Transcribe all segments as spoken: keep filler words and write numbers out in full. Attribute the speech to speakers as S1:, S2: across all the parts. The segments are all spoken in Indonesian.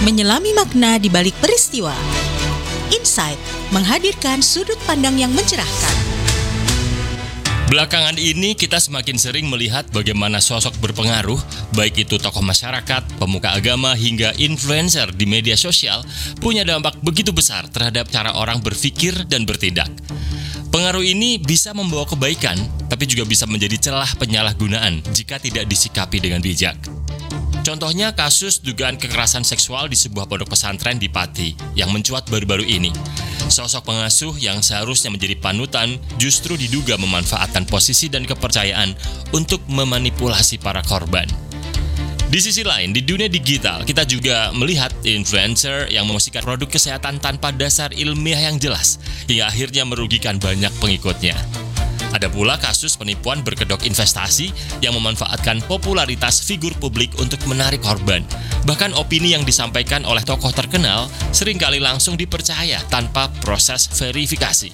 S1: Menyelami makna di balik peristiwa. Insight menghadirkan sudut pandang yang mencerahkan.
S2: Belakangan ini kita semakin sering melihat bagaimana sosok berpengaruh, baik itu tokoh masyarakat, pemuka agama, hingga influencer di media sosial, punya dampak begitu besar terhadap cara orang berpikir dan bertindak. Pengaruh ini bisa membawa kebaikan, tapi juga bisa menjadi celah penyalahgunaan jika tidak disikapi dengan bijak. Contohnya kasus dugaan kekerasan seksual di sebuah pondok pesantren di Pati yang mencuat baru-baru ini. Sosok pengasuh yang seharusnya menjadi panutan justru diduga memanfaatkan posisi dan kepercayaan untuk memanipulasi para korban. Di sisi lain, di dunia digital, kita juga melihat influencer yang mempromosikan produk kesehatan tanpa dasar ilmiah yang jelas, hingga akhirnya merugikan banyak pengikutnya. Ada pula kasus penipuan berkedok investasi yang memanfaatkan popularitas figur publik untuk menarik korban. Bahkan opini yang disampaikan oleh tokoh terkenal seringkali langsung dipercaya tanpa proses verifikasi.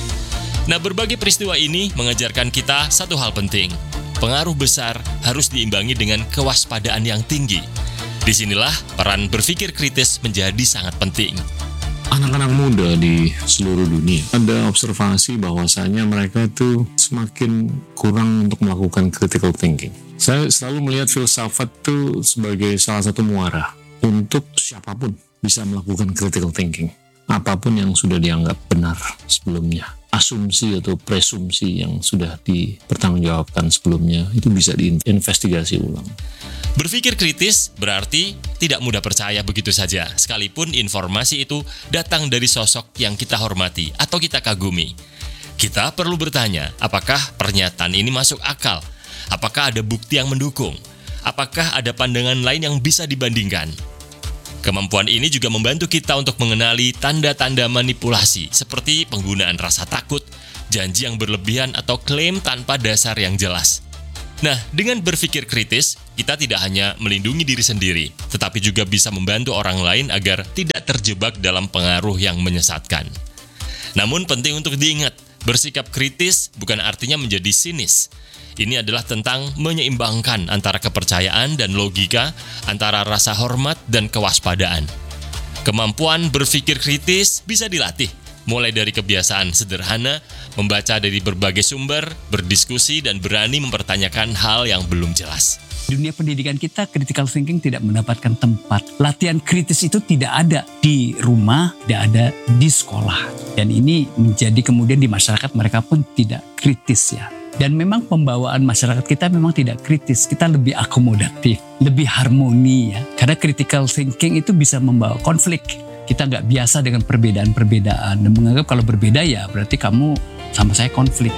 S2: Nah, berbagai peristiwa ini mengajarkan kita satu hal penting. Pengaruh besar harus diimbangi dengan kewaspadaan yang tinggi. Disinilah peran berpikir kritis menjadi sangat penting.
S3: Anak-anak muda di seluruh dunia ada observasi bahwasanya mereka itu semakin kurang untuk melakukan critical thinking. Saya selalu melihat filsafat itu sebagai salah satu muara untuk siapapun bisa melakukan critical thinking. Apapun yang sudah dianggap benar sebelumnya, asumsi atau presumsi yang sudah dipertanggungjawabkan sebelumnya itu bisa diinvestigasi ulang.
S2: Berpikir kritis berarti tidak mudah percaya begitu saja, sekalipun informasi itu datang dari sosok yang kita hormati atau kita kagumi. Kita perlu bertanya, apakah pernyataan ini masuk akal? Apakah ada bukti yang mendukung? Apakah ada pandangan lain yang bisa dibandingkan? Kemampuan ini juga membantu kita untuk mengenali tanda-tanda manipulasi, seperti penggunaan rasa takut, janji yang berlebihan, atau klaim tanpa dasar yang jelas. Nah, dengan berpikir kritis, kita tidak hanya melindungi diri sendiri, tetapi juga bisa membantu orang lain agar tidak terjebak dalam pengaruh yang menyesatkan. Namun penting untuk diingat, bersikap kritis bukan artinya menjadi sinis. Ini adalah tentang menyeimbangkan antara kepercayaan dan logika, antara rasa hormat dan kewaspadaan. Kemampuan berpikir kritis bisa dilatih, mulai dari kebiasaan sederhana, membaca dari berbagai sumber, berdiskusi, dan berani mempertanyakan hal yang belum jelas.
S4: Dunia pendidikan kita, critical thinking tidak mendapatkan tempat. Latihan kritis itu tidak ada di rumah, tidak ada di sekolah. Dan ini menjadi kemudian di masyarakat mereka pun tidak kritis ya. Dan memang pembawaan masyarakat kita memang tidak kritis, kita lebih akomodatif, lebih harmoni ya. Karena critical thinking itu bisa membawa konflik. Kita nggak biasa dengan perbedaan-perbedaan dan menganggap kalau berbeda ya berarti kamu sama saya konflik.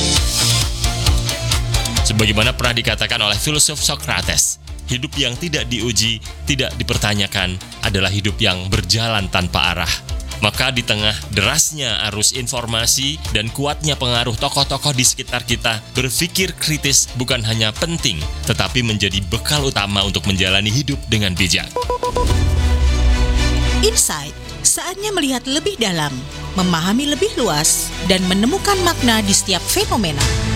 S2: Sebagaimana pernah dikatakan oleh filsuf Socrates, hidup yang tidak diuji, tidak dipertanyakan adalah hidup yang berjalan tanpa arah. Maka di tengah derasnya arus informasi dan kuatnya pengaruh tokoh-tokoh di sekitar kita, berpikir kritis bukan hanya penting, tetapi menjadi bekal utama untuk menjalani hidup dengan bijak.
S1: Insight, saatnya melihat lebih dalam, memahami lebih luas, dan menemukan makna di setiap fenomena.